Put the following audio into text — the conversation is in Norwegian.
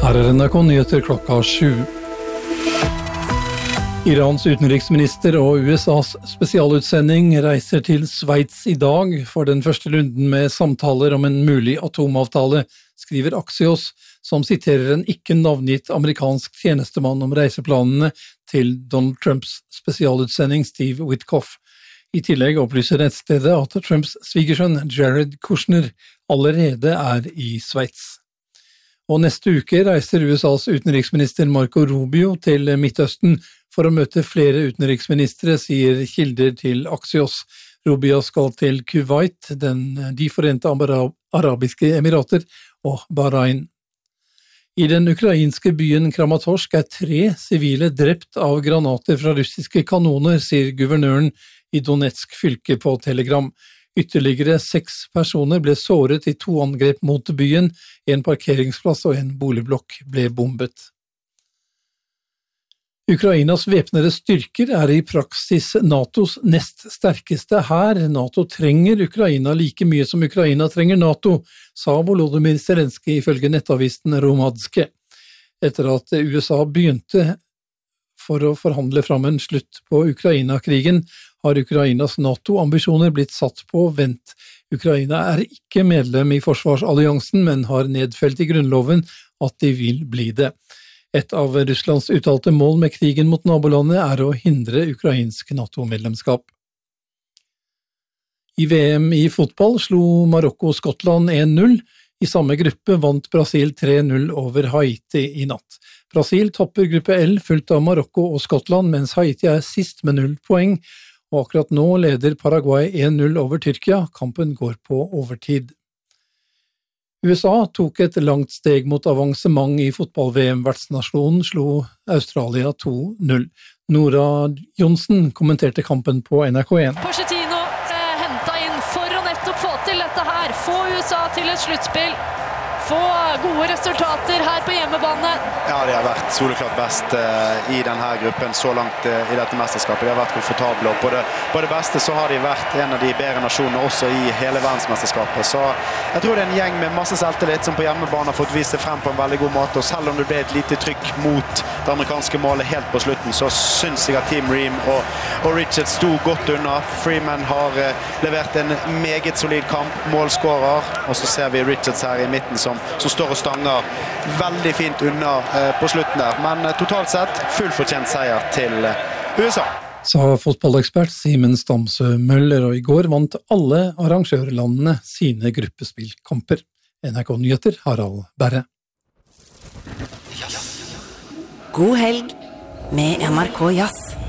Her NRK Nyheter klokka 7. Irans utenriksminister og USAs spesialutsending reiser til Sveits i dag for den første runden med samtaler om en mulig atomavtale, skriver Axios, som siterer en ikke navngitt amerikansk tjenestemann om reiseplanene til Donald Trumps spesialutsending Steve Witkoff. I tillegg opplyser nettstedet at Trumps svigersønn Jared Kushner allerede er i Sveits. Og neste uke reiser USAs utenriksminister Marco Rubio til Midtøsten for å møte flere utenriksministre, sier kilder til Axios. Rubio skal til Kuwait, de forente arabiske emirater og Bahrain. I den ukrainske byen Kramatorsk er 3 sivile drept av granater fra russiske kanoner, sier guvernøren i Donetsk fylke på Telegram. Ytterligere 6 personer ble såret i 2 angrep mot byen, en parkeringsplass og en boligblokk ble bombet. Ukrainas væpnede styrker er i praksis NATOs nest sterkeste hær. NATO trenger Ukraina like mye som Ukraina trenger NATO, sa Volodymyr Zelenskyj ifølge nettavisen Romadske. Etter at USA begynte for å forhandle fram en slutt på Ukraina-krigen, har Ukrainas NATO-ambisjoner blitt satt på vent. Ukraina er ikke medlem i forsvarsalliansen, men har nedfelt i grunnloven at de vil bli det. Et av Russlands uttalte mål med krigen mot nabolandet er å hindre ukrainsk NATO-medlemskap. I VM i fotball slo Marokko Skottland 1-0. I samme gruppe vant Brasil 3-0 over Haiti i natt. Brasil topper gruppe L fulgt av Marokko og Skottland, mens Haiti er sist med 0 poeng, og akkurat nå leder Paraguay 1-0 over Tyrkia. Kampen går på overtid. USA tok et langt steg mot avansement i fotball-VM. Vertsnasjonen slo Australia 2-0. Nora Johnsen kommenterte kampen på NRK1. Pochettino hentet inn for å nettopp få til dette her. Få USA til et sluttspill. Få gode resultater her på hjemmebane. Ja, de har vært soleklart best i denne gruppen så langt i dette mesterskapet. De har vært komfortable, og på det beste så har de vært en av de bedre nasjonene også i hele verdensmesterskapet. Så jeg tror det er en gjeng med masse selvtillit som på hjemmebane har fått vist det frem på en veldig god måte. Og selv om det ble et lite trykk mot det amerikanske målet helt på slutten, så synes jeg at Team Ream og Richards sto godt unna. Freeman har levert en meget solid kamp, målskårer, og så ser vi Richards her i midten som står og stanger veldig fint unna på slutten der. Men totalt sett fullfortjent seier til USA. Sa fotballekspert Simen Stamsø Møller, og i går vant alle arrangørlandene sine gruppespillkamper. NRK Nyheter, Harald Berre. God helg med NRK Jazz.